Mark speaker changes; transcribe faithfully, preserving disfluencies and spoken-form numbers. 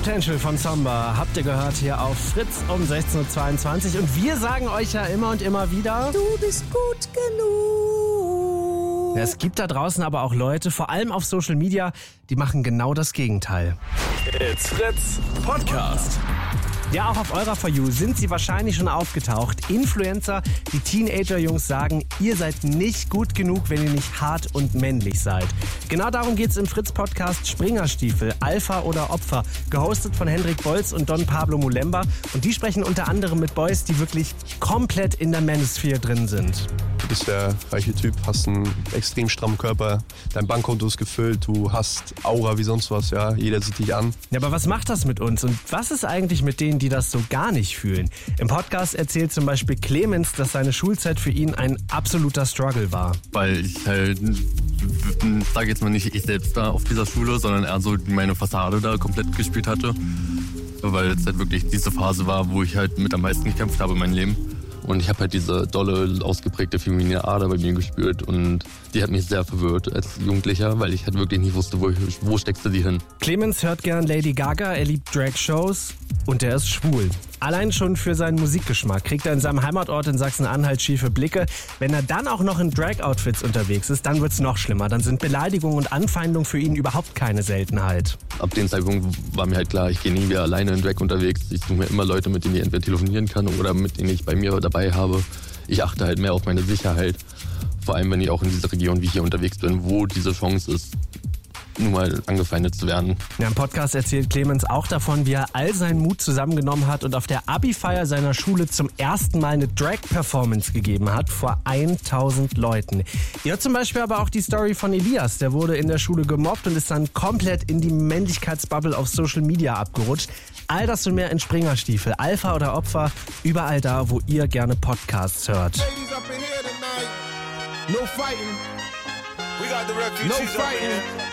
Speaker 1: Potential von Zomba habt ihr gehört hier auf Fritz um sechzehn Uhr zweiundzwanzig. Und wir sagen euch ja immer und immer wieder:
Speaker 2: Du bist gut genug.
Speaker 1: Ja, es gibt da draußen aber auch Leute, vor allem auf Social Media, die machen genau das Gegenteil.
Speaker 3: It's Fritz Podcast.
Speaker 1: Ja, auch auf eurer For You sind sie wahrscheinlich schon aufgetaucht. Influencer, die Teenager-Jungs sagen, ihr seid nicht gut genug, wenn ihr nicht hart und männlich seid. Genau darum geht's im Fritz-Podcast Springerstiefel, Alpha oder Opfer, gehostet von Hendrik Bolz und Don Pablo Mulemba. Und die sprechen unter anderem mit Boys, die wirklich komplett in der Manosphere drin sind.
Speaker 4: Du bist der reiche Typ, hast einen extrem strammen Körper, dein Bankkonto ist gefüllt, du hast Aura wie sonst was, ja, jeder sieht dich an.
Speaker 1: Ja, aber was macht das mit uns und was ist eigentlich mit denen, die das so gar nicht fühlen? Im Podcast erzählt zum Beispiel Clemens, dass seine Schulzeit für ihn ein absoluter Struggle war.
Speaker 5: Weil ich halt, sage jetzt mal nicht ich selbst da auf dieser Schule, sondern eher so meine Fassade da komplett gespielt hatte. Weil es halt wirklich diese Phase war, wo ich halt mit am meisten gekämpft habe in meinem Leben. Und ich habe halt diese dolle, ausgeprägte feminine Ader bei mir gespürt und die hat mich sehr verwirrt als Jugendlicher, weil ich halt wirklich nicht wusste, wo, ich, wo steckst du die hin.
Speaker 1: Clemens hört gern Lady Gaga, er liebt Drag-Shows und er ist schwul. Allein schon für seinen Musikgeschmack kriegt er in seinem Heimatort in Sachsen-Anhalt schiefe Blicke. Wenn er dann auch noch in Drag-Outfits unterwegs ist, dann wird's noch schlimmer. Dann sind Beleidigungen und Anfeindungen für ihn überhaupt keine Seltenheit.
Speaker 5: Ab dem Zeitpunkt war mir halt klar, ich gehe nie wieder alleine in Drag unterwegs. Ich suche mir immer Leute, mit denen ich entweder telefonieren kann oder mit denen ich bei mir dabei habe. Ich achte halt mehr auf meine Sicherheit. Vor allem, wenn ich auch in dieser Region wie hier unterwegs bin, wo diese Chance ist, nur mal angefeindet zu werden.
Speaker 1: Ja, im Podcast erzählt Clemens auch davon, wie er all seinen Mut zusammengenommen hat und auf der Abi-Feier seiner Schule zum ersten Mal eine Drag-Performance gegeben hat vor tausend Leuten. Ihr hört zum Beispiel aber auch die Story von Elias. Der wurde in der Schule gemobbt und ist dann komplett in die Männlichkeitsbubble auf Social Media abgerutscht. All das und mehr in Springerstiefel, Alpha oder Opfer, überall da, wo ihr gerne Podcasts hört.
Speaker 6: No fighting. We got the refugees. No fighting.